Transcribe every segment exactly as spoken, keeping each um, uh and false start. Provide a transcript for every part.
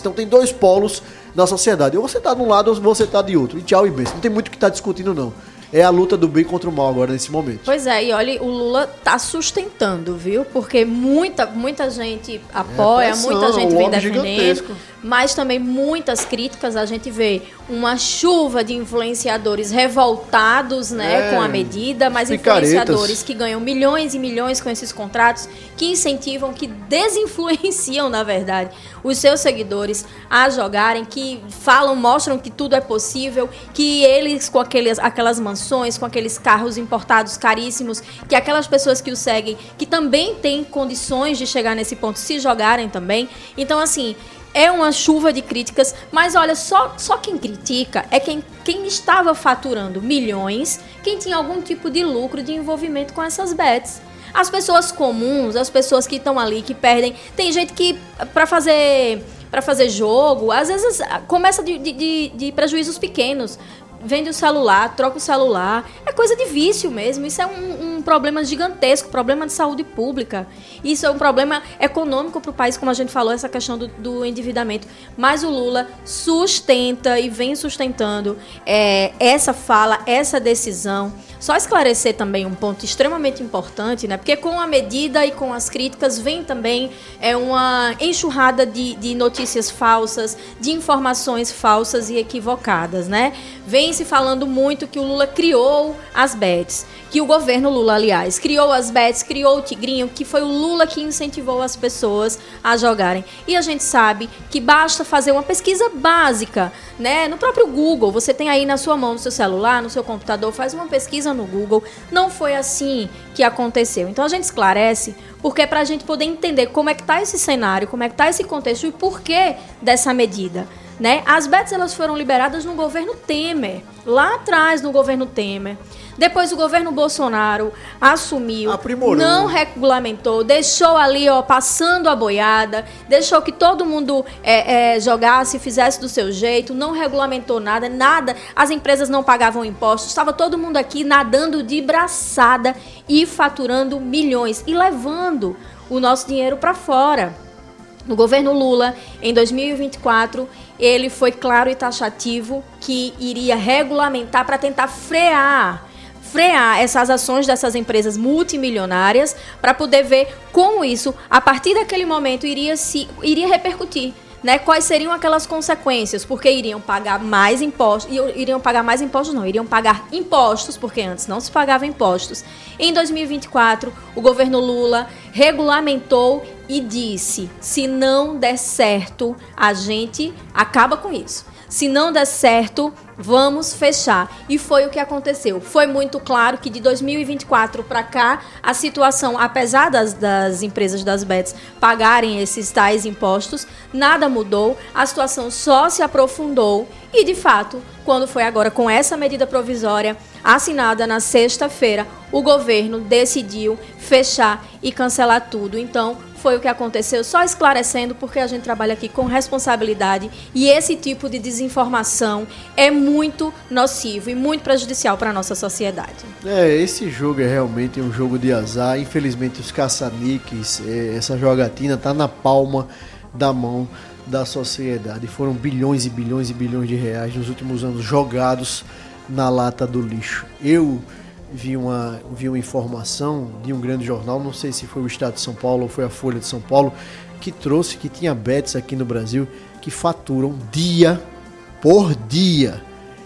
Então tem dois polos na sociedade. Ou você tá de um lado ou você tá de outro. E tchau e benção. Não tem muito o que tá discutindo, não. É a luta do bem contra o mal agora, nesse momento. Pois é, e olha, o Lula tá sustentando, viu? Porque muita, muita gente apoia, é pressão, muita gente vem defendendo, gigantesco. Mas também muitas críticas. A gente vê uma chuva de influenciadores revoltados, né, é, com a medida, mas picaretas. Influenciadores que ganham milhões e milhões com esses contratos, que incentivam, que desinfluenciam, na verdade, os seus seguidores a jogarem, que falam, mostram que tudo é possível, que eles com aqueles, aquelas mansões, com aqueles carros importados caríssimos, que aquelas pessoas que o seguem, que também têm condições de chegar nesse ponto, se jogarem também. Então, assim, é uma chuva de críticas, mas olha, só, só quem critica é quem, quem estava faturando milhões, quem tinha algum tipo de lucro, de envolvimento com essas bets. As pessoas comuns, as pessoas que estão ali, que perdem... Tem gente que, para fazer, para fazer jogo, às vezes começa de, de, de prejuízos pequenos. Vende o celular, troca o celular. É coisa de vício mesmo. Isso é um, um problema gigantesco, problema de saúde pública. Isso é um problema econômico para o país, como a gente falou, essa questão do, do endividamento. Mas o Lula sustenta e vem sustentando é, essa fala, essa decisão. Só esclarecer também um ponto extremamente importante, né? Porque com a medida e com as críticas vem também é, uma enxurrada de, de notícias falsas, de informações falsas e equivocadas, né? Vem se falando muito que o Lula criou as bets, que o governo Lula, aliás, criou as bets, criou o Tigrinho, que foi o Lula que incentivou as pessoas a jogarem. E a gente sabe que basta fazer uma pesquisa básica, né? No próprio Google, você tem aí na sua mão, no seu celular, no seu computador, faz uma pesquisa no Google. Não foi assim que aconteceu. Então a gente esclarece, porque é para a gente poder entender como é que está esse cenário, como é que está esse contexto e por que dessa medida. Né? As bets elas foram liberadas no governo Temer, lá atrás no governo Temer. Depois o governo Bolsonaro assumiu, aprimorou, não regulamentou, deixou ali ó, passando a boiada, deixou que todo mundo é, é, jogasse, fizesse do seu jeito, não regulamentou nada, nada, as empresas não pagavam impostos, estava todo mundo aqui nadando de braçada e faturando milhões e levando o nosso dinheiro para fora. No governo Lula, em dois mil e vinte e quatro, ele foi claro e taxativo que iria regulamentar para tentar frear, frear essas ações dessas empresas multimilionárias para poder ver como isso, a partir daquele momento, iria, se, iria repercutir. Né, quais seriam aquelas consequências? Porque iriam pagar mais impostos, iriam pagar mais impostos não, iriam pagar impostos, porque antes não se pagava impostos. Em dois mil e vinte e quatro, o governo Lula regulamentou e disse, se não der certo, a gente acaba com isso. Se não der certo, vamos fechar. E foi o que aconteceu. Foi muito claro que de dois mil e vinte e quatro para cá, a situação, apesar das, das empresas das bets pagarem esses tais impostos, nada mudou, a situação só se aprofundou e, de fato, quando foi agora com essa medida provisória assinada na sexta-feira, o governo decidiu fechar e cancelar tudo. Então, foi o que aconteceu, só esclarecendo, porque a gente trabalha aqui com responsabilidade e esse tipo de desinformação é muito nocivo e muito prejudicial para a nossa sociedade. É, esse jogo é realmente um jogo de azar. Infelizmente, os caça-níqueis, é, essa jogatina tá na palma da mão da sociedade. Foram bilhões e bilhões e bilhões de reais nos últimos anos jogados na lata do lixo. Eu vi uma, vi uma informação de um grande jornal, não sei se foi o Estado de São Paulo ou foi a Folha de São Paulo, que trouxe que tinha bets aqui no Brasil que faturam dia por dia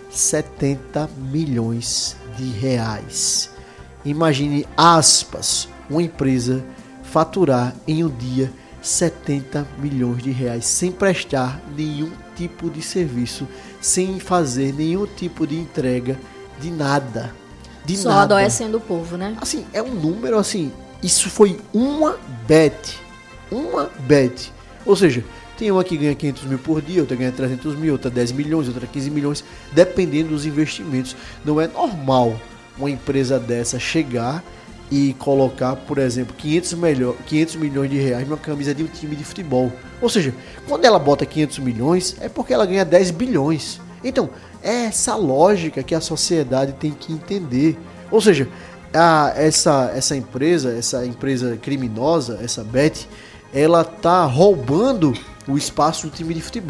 setenta milhões de reais. Imagine, aspas, uma empresa faturar em um dia setenta milhões de reais sem prestar nenhum tipo de serviço, sem fazer nenhum tipo de entrega de nada. De Só nada. adoecendo o povo, né? Assim, é um número assim, isso foi uma bet, uma bet. Ou seja, tem uma que ganha quinhentos mil por dia, outra ganha trezentos mil, outra dez milhões, outra quinze milhões, dependendo dos investimentos. Não é normal uma empresa dessa chegar e colocar, por exemplo, quinhentos, melhor, quinhentos milhões de reais numa camisa de um time de futebol. Ou seja, quando ela bota quinhentos milhões, é porque ela ganha dez bilhões. Então, é essa lógica que a sociedade tem que entender. Ou seja, a, essa, essa empresa, essa empresa criminosa, essa bet, ela tá roubando o espaço do time de futebol.